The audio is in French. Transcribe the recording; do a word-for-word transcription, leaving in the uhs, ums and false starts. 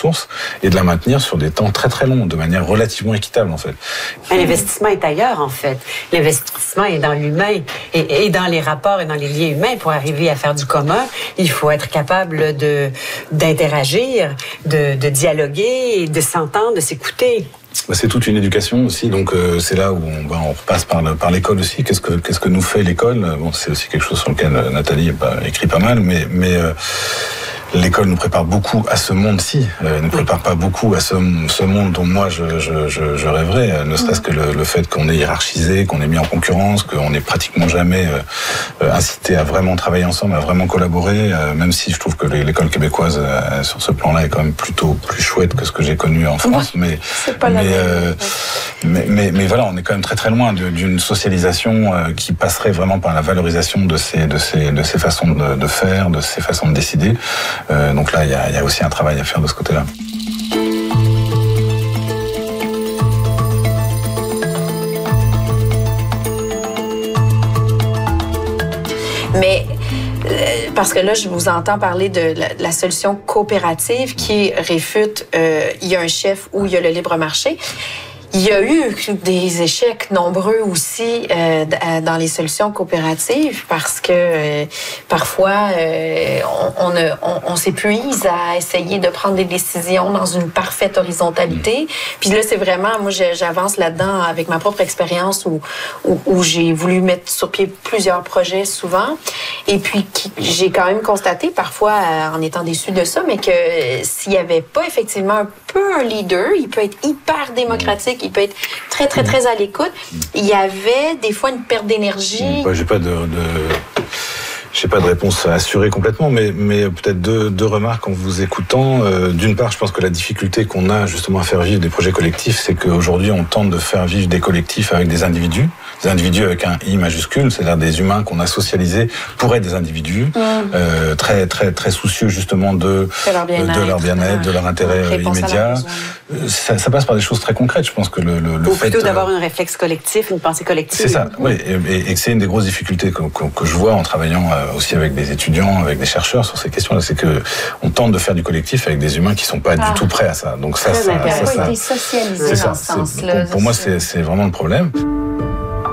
ressource et de la maintenir sur des temps très très longs, de manière relativement équitable en fait. L'investissement est ailleurs en fait. L'investissement est dans l'humain et, et dans les rapports et dans les liens humains. Pour arriver à faire du commun, il faut être capable de d'interagir, de, de dialoguer, de s'entendre, de s'écouter. C'est toute une éducation aussi, donc euh, c'est là où on, bah, on repasse par, le, par l'école aussi. Qu'est-ce que qu'est-ce que nous fait l'école? Bon, c'est aussi quelque chose sur lequel Nathalie bah, écrit pas mal, mais mais euh, l'école nous prépare beaucoup à ce monde-ci. Elle ne prépare pas beaucoup à ce, ce monde dont moi je, je, je, je rêverais. Ne serait-ce que le, le fait qu'on est hiérarchisé, qu'on est mis en concurrence, qu'on n'est pratiquement jamais euh, incité à vraiment travailler ensemble, à vraiment collaborer. Euh, même si je trouve que l'école québécoise euh, sur ce plan-là est quand même plutôt plus chouette que ce que j'ai connu en France. Mais pas mais, euh, mais mais mais voilà, on est quand même très très loin de, d'une socialisation euh, qui passerait vraiment par la valorisation de ces de ces de ces façons de, de faire, de ces façons de décider. Euh, donc là, il y a, y a aussi un travail à faire de ce côté-là. Mais euh, parce que là, je vous entends parler de la, de la solution coopérative qui réfute euh, il y a un chef ou il y a le libre marché. Il y a eu des échecs nombreux aussi euh, dans les solutions coopératives parce que euh, parfois euh, on, on, on, on s'épuise à essayer de prendre des décisions dans une parfaite horizontalité. Puis là, c'est vraiment, moi, j'avance là-dedans avec ma propre expérience où, où, où j'ai voulu mettre sur pied plusieurs projets souvent. Et puis, j'ai quand même constaté parfois, en étant déçue de ça, mais que s'il n'y avait pas effectivement un peu un leader, il peut être hyper démocratique, il peut être très, très, très à l'écoute. Il y avait des fois une perte d'énergie. Bah, j'ai pas de... de... J'ai pas de réponse assurée complètement, mais, mais peut-être deux, deux remarques en vous écoutant. Euh, d'une part, je pense que la difficulté qu'on a justement à faire vivre des projets collectifs, c'est qu'aujourd'hui, on tente de faire vivre des collectifs avec des individus, des individus avec un I majuscule, c'est-à-dire des humains qu'on a socialisés pour être des individus, mmh. euh, très, très, très soucieux justement de, de leur bien-être, de leur, bien-être, de leur intérêt immédiat. Ça, ça passe par des choses très concrètes. Je pense que le, le, le Ou fait plutôt d'avoir un réflexe collectif, une pensée collective. C'est ça, oui, et, et, et que c'est une des grosses difficultés que, que, que je vois en travaillant aussi avec des étudiants, avec des chercheurs sur ces questions-là, c'est que on tente de faire du collectif avec des humains qui sont pas ah. du tout prêts à ça. Donc ça, ça, ça, ça, ça, ça, socialisé dans ce sens-là. Pour, pour moi, c'est, c'est vraiment le problème.